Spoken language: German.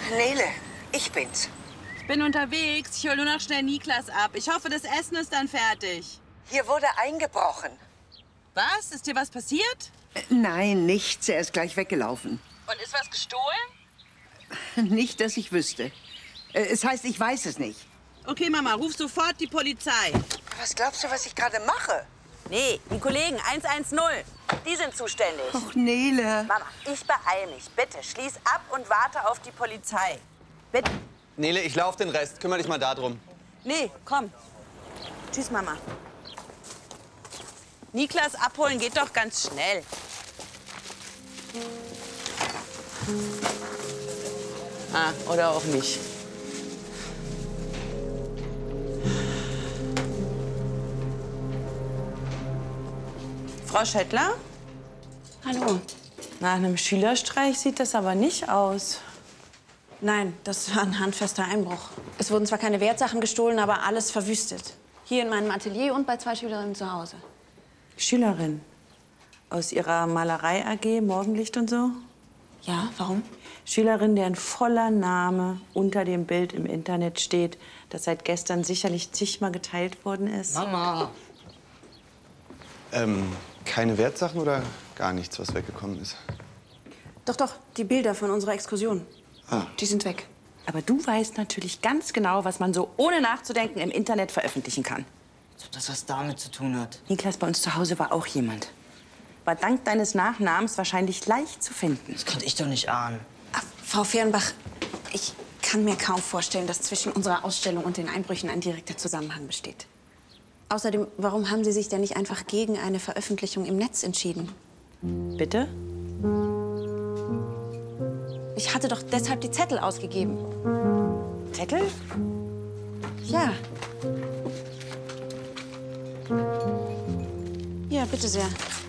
Nele, ich bin's. Ich bin unterwegs. Ich hol nur noch schnell Niklas ab. Ich hoffe, das Essen ist dann fertig. Hier wurde eingebrochen. Was? Ist dir was passiert? Nein, nichts. Er ist gleich weggelaufen. Und ist was gestohlen? Nicht, dass ich wüsste. Es heißt, ich weiß es nicht. Okay, Mama, ruf sofort die Polizei. Was glaubst du, was ich gerade mache? Nee, die Kollegen 110. Die sind zuständig. Och, Nele. Mama, ich beeil mich. Bitte, schließ ab und warte auf die Polizei. Bitte. Nele, ich lauf den Rest. Kümmere dich mal darum. Nee, komm. Tschüss, Mama. Niklas abholen geht doch ganz schnell. Ah, oder auch nicht. Frau Schettler? Hallo. Nach einem Schülerstreich sieht das aber nicht aus. Nein, das war ein handfester Einbruch. Es wurden zwar keine Wertsachen gestohlen, aber alles verwüstet. Hier in meinem Atelier und bei 2 Schülerinnen zu Hause. Schülerin? Aus ihrer Malerei AG, Morgenlicht und so? Ja, warum? Schülerin, deren voller Name unter dem Bild im Internet steht, das seit gestern sicherlich zigmal geteilt worden ist. Mama! Keine Wertsachen oder gar nichts, was weggekommen ist? Doch, doch, die Bilder von unserer Exkursion. Ah. Die sind weg. Aber du weißt natürlich ganz genau, was man so ohne nachzudenken im Internet veröffentlichen kann. Als ob das was damit zu tun hat. Niklas, bei uns zu Hause war auch jemand. War dank deines Nachnamens wahrscheinlich leicht zu finden. Das konnte ich doch nicht ahnen. Ach, Frau Fehrenbach, ich kann mir kaum vorstellen, dass zwischen unserer Ausstellung und den Einbrüchen ein direkter Zusammenhang besteht. Außerdem, warum haben Sie sich denn nicht einfach gegen eine Veröffentlichung im Netz entschieden? Bitte? Ich hatte doch deshalb die Zettel ausgegeben. Zettel? Ja. Ja, bitte sehr.